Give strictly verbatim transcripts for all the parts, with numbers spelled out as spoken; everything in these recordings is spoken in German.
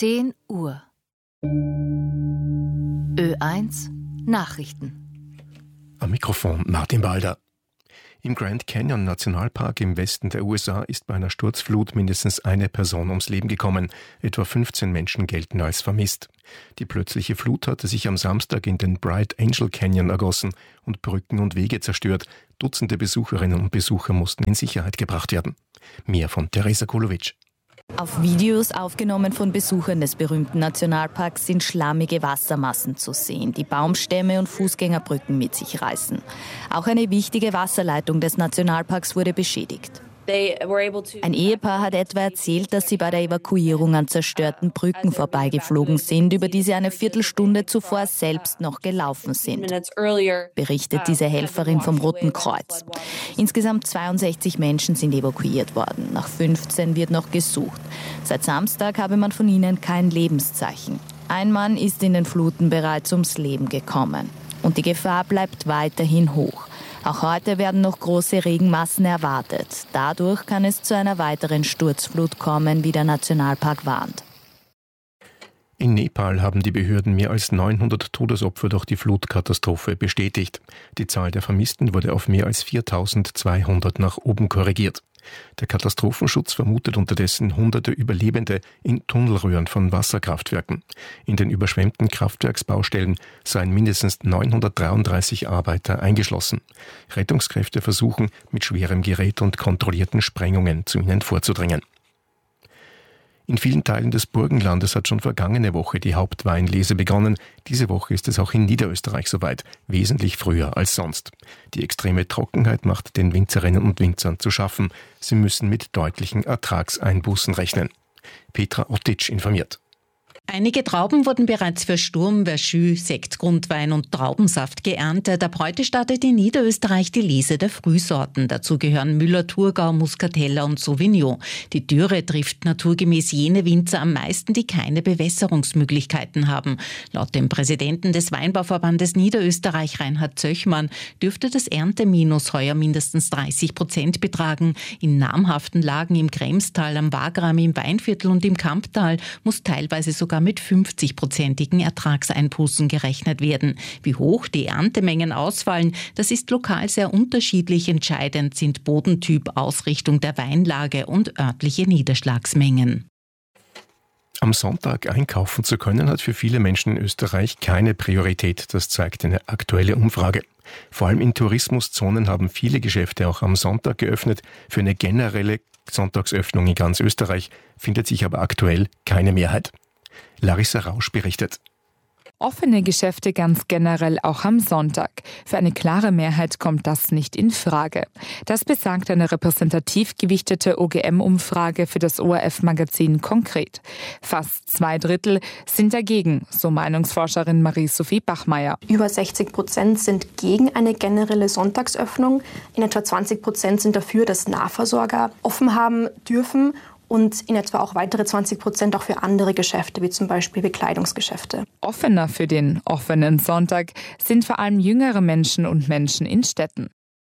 zehn Uhr. Ö eins Nachrichten. Am Mikrofon Martin Balder. Im Grand Canyon Nationalpark im Westen der U S A ist bei einer Sturzflut mindestens eine Person ums Leben gekommen. Etwa fünfzehn Menschen gelten als vermisst. Die plötzliche Flut hatte sich am Samstag in den Bright Angel Canyon ergossen und Brücken und Wege zerstört. Dutzende Besucherinnen und Besucher mussten in Sicherheit gebracht werden. Mehr von Teresa Kulovic. Auf Videos, aufgenommen von Besuchern des berühmten Nationalparks, sind schlammige Wassermassen zu sehen, die Baumstämme und Fußgängerbrücken mit sich reißen. Auch eine wichtige Wasserleitung des Nationalparks wurde beschädigt. Ein Ehepaar hat etwa erzählt, dass sie bei der Evakuierung an zerstörten Brücken vorbeigeflogen sind, über die sie eine Viertelstunde zuvor selbst noch gelaufen sind, berichtet diese Helferin vom Roten Kreuz. Insgesamt zweiundsechzig Menschen sind evakuiert worden. Nach fünfzehn wird noch gesucht. Seit Samstag habe man von ihnen kein Lebenszeichen. Ein Mann ist in den Fluten bereits ums Leben gekommen. Und die Gefahr bleibt weiterhin hoch. Auch heute werden noch große Regenmassen erwartet. Dadurch kann es zu einer weiteren Sturzflut kommen, wie der Nationalpark warnt. In Nepal haben die Behörden mehr als neunhundert Todesopfer durch die Flutkatastrophe bestätigt. Die Zahl der Vermissten wurde auf mehr als viertausendzweihundert nach oben korrigiert. Der Katastrophenschutz vermutet unterdessen hunderte Überlebende in Tunnelröhren von Wasserkraftwerken. In den überschwemmten Kraftwerksbaustellen seien mindestens neunhundertdreiunddreißig Arbeiter eingeschlossen. Rettungskräfte versuchen, mit schwerem Gerät und kontrollierten Sprengungen zu ihnen vorzudringen. In vielen Teilen des Burgenlandes hat schon vergangene Woche die Hauptweinlese begonnen. Diese Woche ist es auch in Niederösterreich soweit, wesentlich früher als sonst. Die extreme Trockenheit macht den Winzerinnen und Winzern zu schaffen. Sie müssen mit deutlichen Ertragseinbußen rechnen. Petra Ottitsch informiert. Einige Trauben wurden bereits für Sturm, Verschü, Sekt, Grundwein und Traubensaft geerntet. Ab heute startet in Niederösterreich die Lese der Frühsorten. Dazu gehören Müller-Thurgau, Muscatella und Sauvignon. Die Dürre trifft naturgemäß jene Winzer am meisten, die keine Bewässerungsmöglichkeiten haben. Laut dem Präsidenten des Weinbauverbandes Niederösterreich, Reinhard Zöchmann, dürfte das Ernteminus heuer mindestens dreißig Prozent betragen. In namhaften Lagen im Kremstal, am Wagram, im Weinviertel und im Kamptal muss teilweise sogar mit fünfzig-prozentigen Ertragseinbußen gerechnet werden. Wie hoch die Erntemengen ausfallen, das ist lokal sehr unterschiedlich. Entscheidend sind Bodentyp, Ausrichtung der Weinlage und örtliche Niederschlagsmengen. Am Sonntag einkaufen zu können, hat für viele Menschen in Österreich keine Priorität. Das zeigt eine aktuelle Umfrage. Vor allem in Tourismuszonen haben viele Geschäfte auch am Sonntag geöffnet. Für eine generelle Sonntagsöffnung in ganz Österreich findet sich aber aktuell keine Mehrheit. Larissa Rausch berichtet. Offene Geschäfte ganz generell auch am Sonntag. Für eine klare Mehrheit kommt das nicht in Frage. Das besagt eine repräsentativ gewichtete O G M-Umfrage für das O R F-Magazin konkret. Fast zwei Drittel sind dagegen, so Meinungsforscherin Marie-Sophie Bachmeier. Über sechzig Prozent sind gegen eine generelle Sonntagsöffnung. In etwa zwanzig Prozent sind dafür, dass Nahversorger offen haben dürfen. Und in etwa auch weitere zwanzig Prozent auch für andere Geschäfte, wie zum Beispiel Bekleidungsgeschäfte. Offener für den offenen Sonntag sind vor allem jüngere Menschen und Menschen in Städten.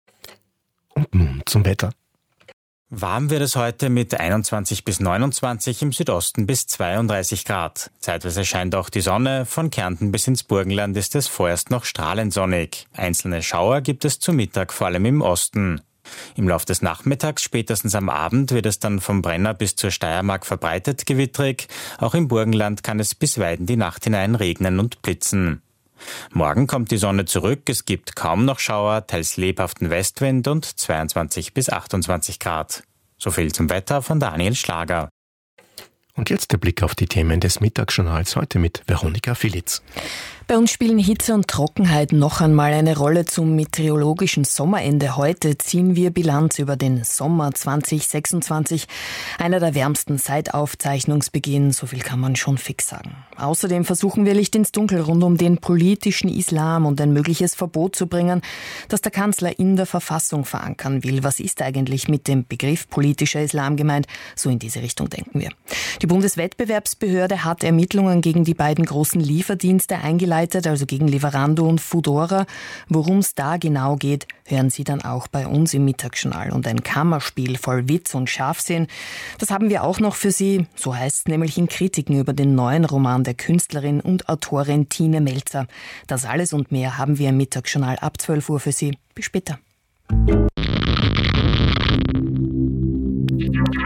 Und nun zum Wetter. Warm wird es heute mit einundzwanzig bis neunundzwanzig, im Südosten bis zweiunddreißig Grad. Zeitweise scheint auch die Sonne, von Kärnten bis ins Burgenland ist es vorerst noch strahlend sonnig. Einzelne Schauer gibt es zu Mittag, vor allem im Osten. Im Lauf des Nachmittags, spätestens am Abend, wird es dann vom Brenner bis zur Steiermark verbreitet gewittrig. Auch im Burgenland kann es bisweilen die Nacht hinein regnen und blitzen. Morgen kommt die Sonne zurück, es gibt kaum noch Schauer, teils lebhaften Westwind und zweiundzwanzig bis achtundzwanzig Grad. So viel zum Wetter von Daniel Schlager. Und jetzt der Blick auf die Themen des Mittagsjournals heute mit Veronika Filitz. Bei uns spielen Hitze und Trockenheit noch einmal eine Rolle zum meteorologischen Sommerende. Heute ziehen wir Bilanz über den Sommer zwanzig sechsundzwanzig. Einer der wärmsten seit Aufzeichnungsbeginn, so viel kann man schon fix sagen. Außerdem versuchen wir Licht ins Dunkel rund um den politischen Islam und ein mögliches Verbot zu bringen, das der Kanzler in der Verfassung verankern will. Was ist eigentlich mit dem Begriff politischer Islam gemeint? So in diese Richtung denken wir. Die Bundeswettbewerbsbehörde hat Ermittlungen gegen die beiden großen Lieferdienste eingeleitet, vorbereitet, also gegen Lieferando und Foodora. Worum es da genau geht, hören Sie dann auch bei uns im Mittagsjournal. Und ein Kammerspiel voll Witz und Scharfsinn, das haben wir auch noch für Sie. So heißt es nämlich in Kritiken über den neuen Roman der Künstlerin und Autorin Tine Melzer. Das alles und mehr haben wir im Mittagsjournal ab zwölf Uhr für Sie. Bis später.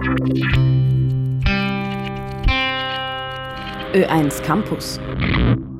Ö eins Campus.